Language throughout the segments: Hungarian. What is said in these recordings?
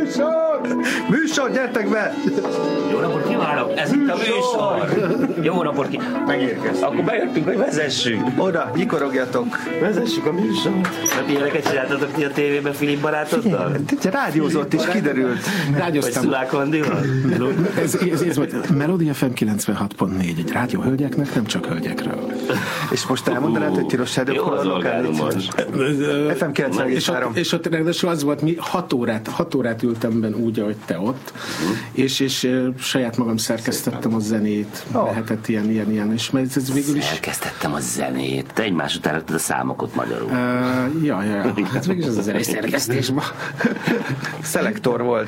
Műsor, gyertek be! Jó napot kívánok! Ez itt a műsor! Jó napot kívánok! Megérkeztünk. Akkor bejöttünk, hogy vezessünk. Oda, nyikorogjatok. Vezessük a műsort. Nem ilyeneket csináltatok ti a tévében Filip barátoddal? Rádiózott is, kiderült. Vagy Szulák Andival? Ez volt Melody FM 96.4, egy rádió hölgyeknek, nem csak hölgyekről. És most elmondanád, hogy tilos rádiók Jó hol az vannak el? FM 93. És ott ráadásul az volt, mi 6 órát ültem benne úgy, ahogy te ott, és saját magam szerkesztettem a zenét, lehetett ilyen, és ez végül is... Szerkesztettem a zenét. Te egymás után raktad a számokat magyarul. Ja. Hát végül is az a zenei szerkesztés ma. Szelektor volt.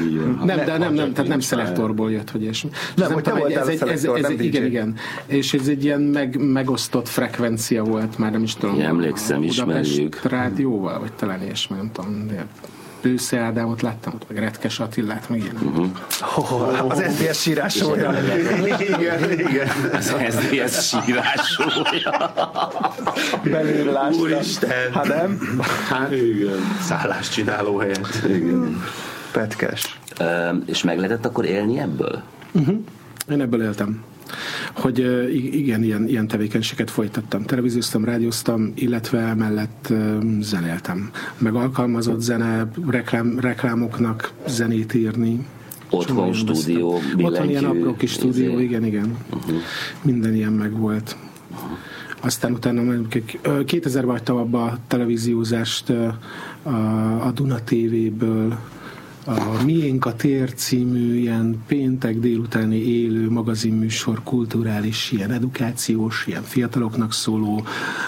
Tehát nem szelektorból jött, hogy ilyesmi. Nem, hogy te voltál a szelektor, nem DJ. Igen. És ez egy ilyen megosztott frekvencia volt, már nem is tudom. Emlékszem, ismerjük. Rádióval, vagy talán ilyesmi, nem tudom. Ősze Ádámot láttam, ott meg Retkes Attilát, meg ilyen. Az SBS sírásója. Igen. Az SDS sírásója. Belőle lásta. Úristen. Hát nem? Hát igen. Szálláscsináló helyett. Igen. Petkes. És meg lehetett akkor élni ebből? Én ebből éltem. Hogy igen, ilyen tevékenységet folytattam. Televízióztam, rádióztam, illetve emellett zenéltem. Meg alkalmazott zene, reklámoknak zenét írni. Otthon stúdió, billentyű. Otthon ilyen apró kis stúdió, igen. Minden ilyen megvolt. Aztán utána 2000-ben hagytam abba a televíziózást a Duna TV-ből, a Miénk a tér című ilyen péntek délutáni élő magazinműsor, kulturális, ilyen edukációs, ilyen fiataloknak szóló,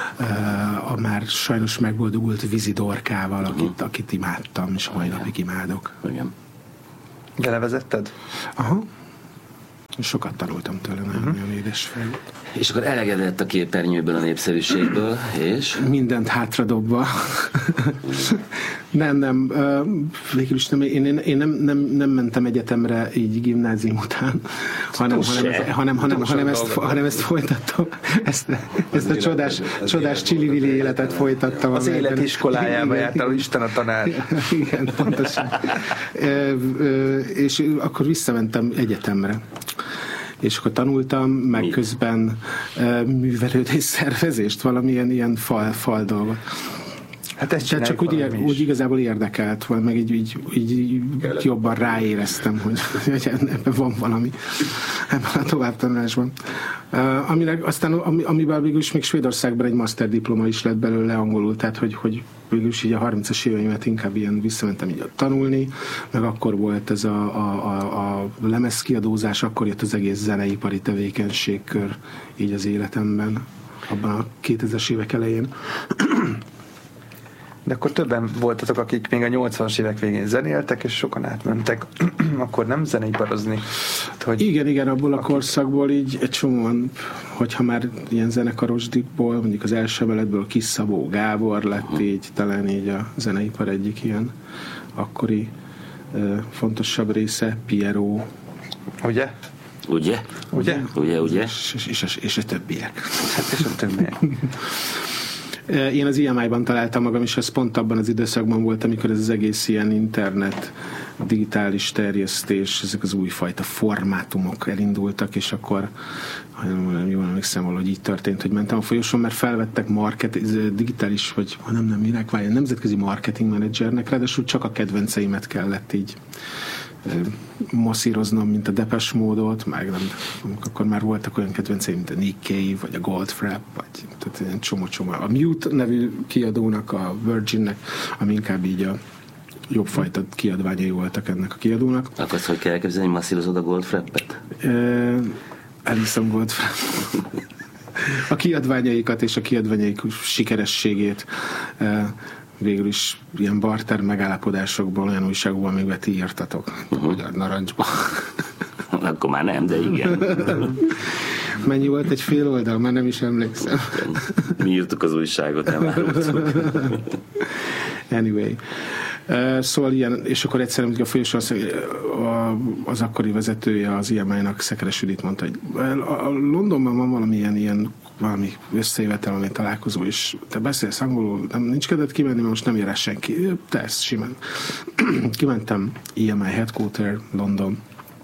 a már sajnos megboldogult Vizi Dorkával, akit imádtam, és mai napig imádok. Igen. Vele vezetted? Aha. Sokat tanultam tőle, nagyon édes fej. És akkor elegedett a képernyőből, a népszerűségből, és? Mindent hátradobva. Nem. Végül is nem. Én nem mentem egyetemre így gimnázium után, hanem ezt folytattam. Ezt a csodás csili-vili életet folytattam. Az életiskolájába jártál, Isten a tanár. Igen, pontosan. És akkor visszamentem egyetemre. És akkor tanultam, meg közben művelődés szervezést, valamilyen ilyen fal dolgot. Hát ezt csak úgy igazából érdekelt volt, meg így jobban ráéreztem, hogy ebben van valami ebben a továbbtanulásban. Amiben végül is még Svédországban egy masterdiploma is lett belőle angolul, tehát hogy végül is így a 30-as éveimet inkább ilyen visszamentem így tanulni, meg akkor volt ez a lemezkiadózás, akkor jött az egész zeneipari tevékenységkör így az életemben, abban a 2000-es évek elején. De akkor többen voltatok, akik még a 80-as évek végén zenéltek, és sokan átmentek, akkor nem zeneiparozni. Hogy igen, abból a korszakból így egy csomóan, hogyha már ilyen zenekarosdikból, mondjuk az első emeletből Kis Szabó Gábor lett így, talán így a zeneipar egyik ilyen akkori fontosabb része, Piero. Ugye? És a többiek. Hát és a többiek. Én az IMI-ban találtam magam, és ez pont abban az időszakban volt, amikor ez az egész ilyen internet, digitális terjesztés, ezek az újfajta formátumok elindultak, és akkor, ha jól emlékszem, valahogy így történt, hogy mentem a folyosón, mert felvettek digitális, vagy nemzetközi marketing menedzsernek, ráadásul csak a kedvenceimet kellett így masszíroznom, mint a Depeche Mode-ot, meg nem, akkor már voltak olyan kedvenceim, mint a Nick Cave, vagy a Goldfrapp, vagy tehát ilyen csomó. A Mute nevű kiadónak, a Virginnek, ami inkább így a jobbfajta kiadványai voltak ennek a kiadónak. Akkor azt hogy kell elképzelni, hogy masszírozod a Goldfrappet? Eliszom Goldfrapp. A kiadványaikat és a kiadványaik sikerességét végül is ilyen barter megállapodásokból, olyan újságokban még ti írtatok, Magyar Narancsban. Akkor már nem, de igen. Mennyi volt egy fél oldal? Már nem is emlékszem. Mi írtuk az újságot, nem árultuk. Anyway. Szóval ilyen, és akkor egyszerűen a folyosón az akkori vezetője az IMI-nak, Szekeres Judit mondta, hogy a Londonban van valami összejövetel, valami találkozó, és te beszélsz angolul, nincs kedved kimenni, mert most nem ér senki. Te ezt simán. Kimentem, IMI Headquarter, London.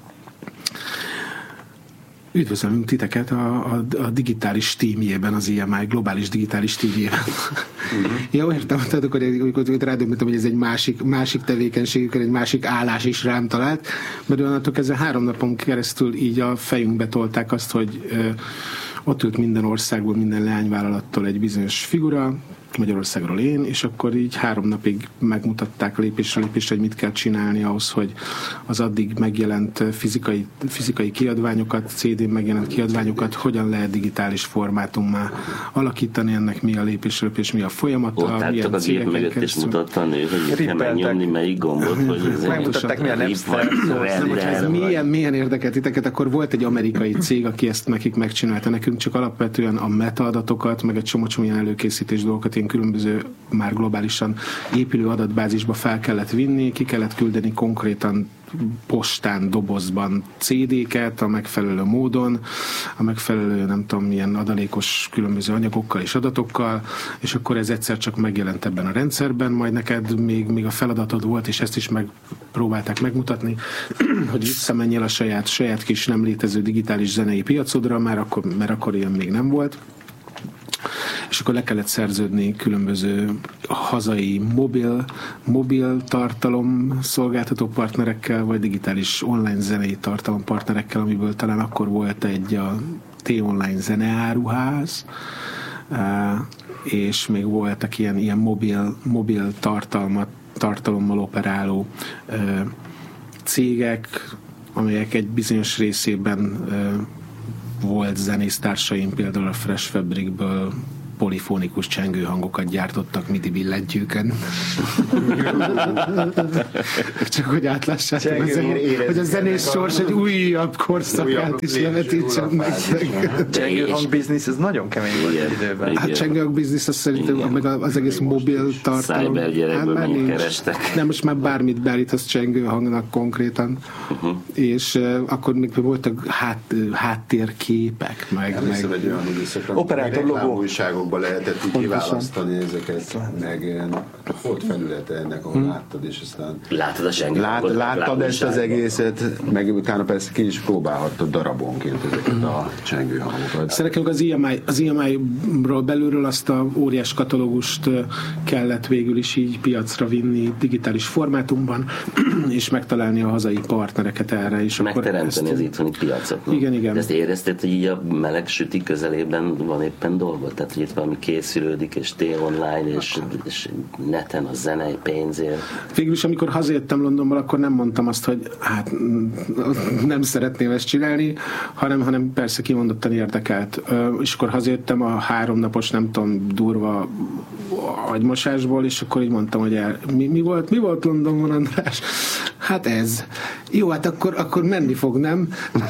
Üdvözlünk titeket a digitális tímjében, az IMI globális digitális tímjében. Jó, értem, tehát akkor rádöbbentem, hogy ez egy másik tevékenység, egy másik állás is rám talált, mert onnantól kezdve 3 napon keresztül így a fejünkbe tolták azt, hogy ott ült minden országból, minden leányvállalattól egy bizonyos figura, Magyarországról én, és akkor így 3 napig megmutatták lépésről lépésre, hogy mit kell csinálni ahhoz, hogy az addig megjelent fizikai kiadványokat, CD-n megjelent kiadványokat hogyan lehet digitális formátummá alakítani, ennek mi a lépésről lépés, mi a folyamata. Ott álltak a gép mögött, és mutatta a nő, hogy kell megnyomni melyik gombot, hogy megmutatták, milyen milyen érdekelt titeket, akkor volt egy amerikai cég, aki ezt nekik megcsinálta, nekünk csak alapvetően a metaadatokat, meg egy csomó ilyen előkészítés dolgokat különböző már globálisan épülő adatbázisba fel kellett vinni, ki kellett küldeni konkrétan postán, dobozban CD-ket a megfelelő módon, a megfelelő, nem tudom, milyen adalékos különböző anyagokkal és adatokkal, és akkor ez egyszer csak megjelent ebben a rendszerben, majd neked még a feladatod volt, és ezt is megpróbálták megmutatni, hogy visszamenjél a saját kis nem létező digitális zenei piacodra, mert akkor ilyen még nem volt. És akkor le kellett szerződni különböző hazai mobil tartalom szolgáltató partnerekkel, vagy digitális online zenei tartalom partnerekkel, amiből talán akkor volt egy a T-Online zeneáruház, és még voltak ilyen mobil tartalommal operáló cégek, amelyek egy bizonyos részében volt zenésztársaim, például a Fresh Fabricből polifonikus csengőhangokat gyártottak MIDI billentyűken. Csak hogy átlássátok, hogy a zenés sors egy újabb korszakát is levetítsen meg. Csengőhang biznisz, ez nagyon kemény volt egy időben. Hát csengőhang biznisz, azt szerintem meg az egész mobil tartalom. Cybergyerekből mennyit kerestek. Nem, most már bármit beállítasz csengőhangnak konkrétan. És akkor még voltak háttérképek, meg egy olyan operátor logó újságokban lehetett így kiválasztani ezeket, meg volt felülete ennek, ahol láttad, és aztán látod a csengőhangot. Láttad ezt az egészet, meg utána persze ki is próbálhattad darabonként ezeket a csengőhangokat. Szeretnénk az IMI-ról belülről azt a óriás katalógust kellett végül is így piacra vinni digitális formátumban, és megtalálni a hazai partnereket erre. És megteremteni az itthoni piacot. Igen. De ezt érezted, hogy így a meleg süti közelében van éppen dolgot? Tehát, hogy itt valami készülődik, és T-Online, és neten a zenei pénzért. Végül is, amikor hazajöttem Londonból, akkor nem mondtam azt, hogy hát nem szeretném ezt csinálni, hanem persze kimondottan érdekelt. És akkor hazajöttem a 3 napos, nem tudom, durva agymosásból, és akkor így mondtam, hogy mi volt Londonban, András? Hát ez. Jó, hát akkor menni fog, nem?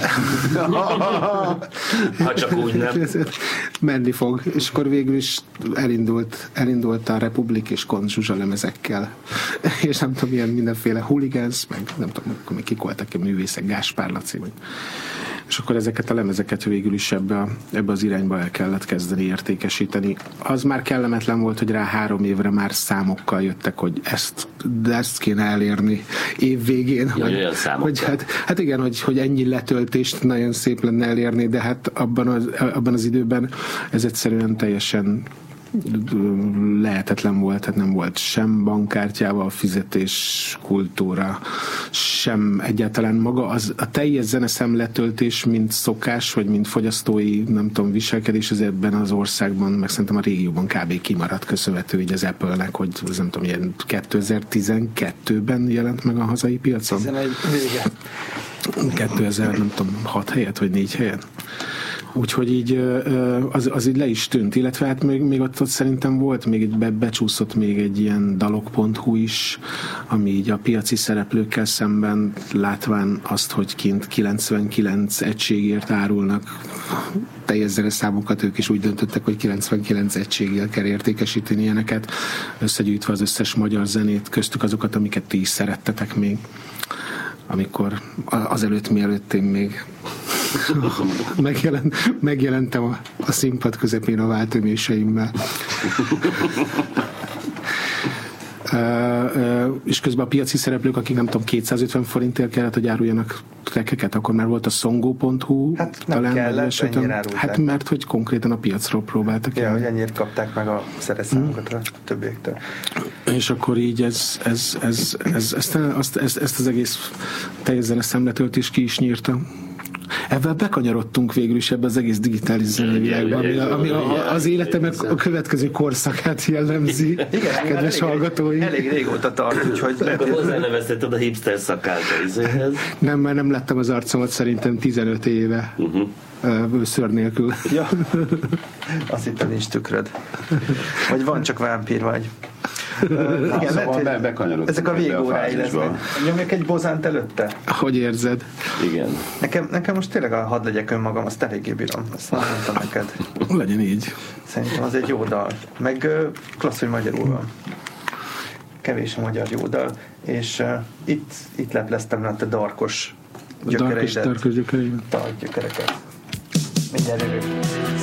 Ha csak úgy nem. Menni fog. És akkor végül is elindult a Republic és Kon Zsuzsa lemezekkel. És nem tudom, ilyen mindenféle hooligans, meg nem tudom, akkor még kik voltak a művészek, Gáspár Laci, vagy. És akkor ezeket a lemezeket végül is ebbe az irányba el kellett kezdeni értékesíteni. Az már kellemetlen volt, hogy rá 3 évre már számokkal jöttek, hogy ezt kéne elérni év végén. Hogy hát igen, hogy ennyi letöltést nagyon szép lenne elérni, de hát abban az időben ez egyszerűen teljesen lehetetlen volt, hát nem volt sem bankkártyával fizetés kultúra, sem egyáltalán maga a teljes zeneszem letöltés, mint szokás, vagy mint fogyasztói, nem tudom, viselkedés, az ebben az országban, meg szerintem a régióban kb. Kimaradt, köszönhető így az Apple-nek, hogy nem tudom, ilyen 2012-ben jelent meg a hazai piacon. 2000, nem tudom, 6 helyet, vagy 4 helyen. Úgyhogy így az így le is tűnt, illetve hát még ott szerintem volt, még becsúszott még egy ilyen dalok.hu is, ami így a piaci szereplőkkel szemben látván azt, hogy kint 99 egységért árulnak teljes zeneszámokat, ők is úgy döntöttek, hogy 99 egységgel kell értékesíteni ilyeneket, összegyűjtve az összes magyar zenét, köztük azokat, amiket ti is szerettetek még, amikor azelőtt, mielőtt én még megjelentem a színpad közepén a váltöméseimmel. És közben a piaci szereplők, akik nem tudom, 250 forintért kellett, hogy áruljanak trackeket, akkor már volt a songo.hu. Hát nem talán kellett, ennyire árulták. Hát mert hogy konkrétan a piacról próbáltak. Ja, hogy ennyire kapták meg a szereszámokat a többiektől. És akkor így ezt az egész teljes zene szemletőt is ki is nyírta. Ebben bekanyarodtunk végül is ebbe az egész digitális zenevilágba, ami az életemek a következő korszakát jellemzi. Igen, kedves hallgatói. Elég régóta tart, úgyhogy... Akkor hozzánevezteted a hipster szakáltaizéhez. Nem, mert nem láttam az arcomat szerintem 15 éve. Szőr nélkül. Ja. Azt hittem, nincs tükröd. Vagy van, csak vámpír vagy. Igen, szóval bekanyarodtunk. Ezek a végórái lesznek. Nyomjak egy bozánt előtte? Hogy érzed? Igen. Nekem most tényleg hadd legyek önmagam, azt eléggé bírom. Azt nem mondtam neked. Legyen így. Szerintem az egy jó dal. Meg klassz, hogy magyarul van. Kevés a magyar jó dal. És itt lepleztem le a darkos gyökereidet. Darkos gyökereidet. Dark gyökereket. Mindjárt jövök.